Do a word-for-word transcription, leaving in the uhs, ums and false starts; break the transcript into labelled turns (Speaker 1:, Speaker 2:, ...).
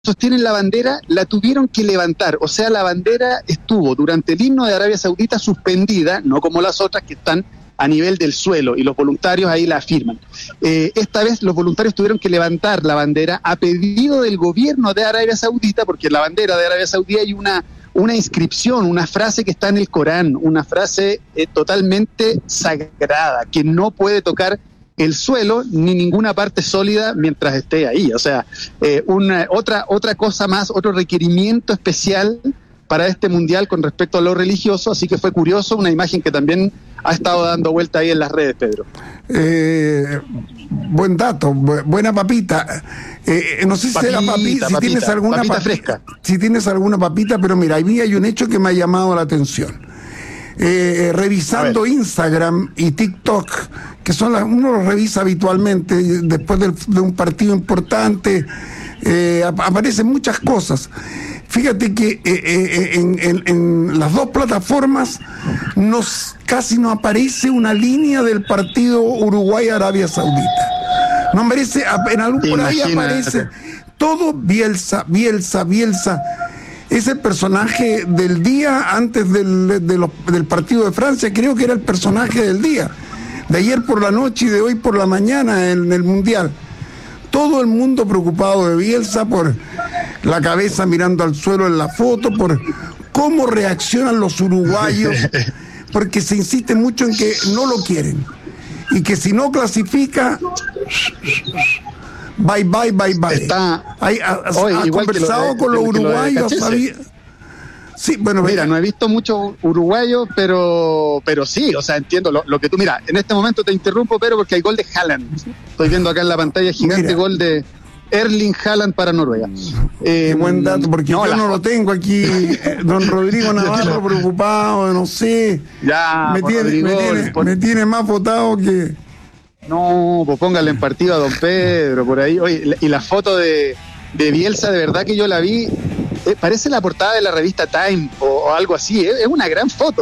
Speaker 1: sostienen la bandera, la tuvieron que levantar. O sea, la bandera estuvo durante el himno de Arabia Saudita suspendida, no como las otras que están a nivel del suelo, y los voluntarios ahí la afirman. Eh, esta vez los voluntarios tuvieron que levantar la bandera a pedido del gobierno de Arabia Saudita, porque en la bandera de Arabia Saudita hay una, una inscripción, una frase que está en el Corán, una frase eh, totalmente sagrada, que no puede tocar el suelo ni ninguna parte sólida mientras esté ahí. O sea, eh, una, otra, otra cosa más, otro requerimiento especial para este mundial con respecto a lo religioso, así que fue curioso, una imagen que también ha estado dando vuelta ahí en las redes, Pedro.
Speaker 2: Eh, buen dato, bu buena papita. Eh, no sé si
Speaker 1: papita,
Speaker 2: será papita, si
Speaker 1: papita,
Speaker 2: tienes alguna
Speaker 1: papita
Speaker 2: papi
Speaker 1: fresca.
Speaker 2: Si tienes alguna papita, pero mira, a mí hay un hecho que me ha llamado la atención. Eh, revisando Instagram y TikTok, que son las, uno los revisa habitualmente después de, de un partido importante, eh, ap aparecen muchas cosas. Fíjate que eh, eh, en, en, en las dos plataformas nos, casi no aparece una línea del partido Uruguay-Arabia Saudita. No aparece, en algún por ahí aparece todo Bielsa, Bielsa, Bielsa. Es el personaje del día antes del, de los, del partido de Francia, creo que era el personaje del día, de ayer por la noche y de hoy por la mañana en el Mundial. Todo el mundo preocupado de Bielsa, por la cabeza mirando al suelo en la foto, por cómo reaccionan los uruguayos, porque se insiste mucho en que no lo quieren, y que si no clasifica... Bye, bye, bye, bye.
Speaker 1: Está,
Speaker 2: Hay, has,
Speaker 1: hoy,
Speaker 2: has
Speaker 1: igual
Speaker 2: conversado
Speaker 1: que lo de,
Speaker 2: con los
Speaker 1: que
Speaker 2: uruguayos, ¿sabía? Sí, bueno,
Speaker 1: mira, no he visto muchos uruguayos, pero pero sí, o sea, entiendo lo, lo que tú... Mira, en este momento te interrumpo, pero porque hay gol de Haaland. Estoy viendo acá en la pantalla gigante, mira, gol de Erling Haaland para Noruega.
Speaker 2: Eh, Qué buen dato, porque no, yo la... no lo tengo aquí. Don Rodrigo Navarro preocupado, no sé.
Speaker 1: Ya,
Speaker 2: me tiene,
Speaker 1: Rodrigo,
Speaker 2: me, tiene,
Speaker 1: por...
Speaker 2: me tiene más votado que...
Speaker 1: No, pues póngale en partido a don Pedro, por ahí. Oye, y la foto de, de Bielsa, de verdad que yo la vi, eh, parece la portada de la revista Time o, o algo así, eh, es una gran foto.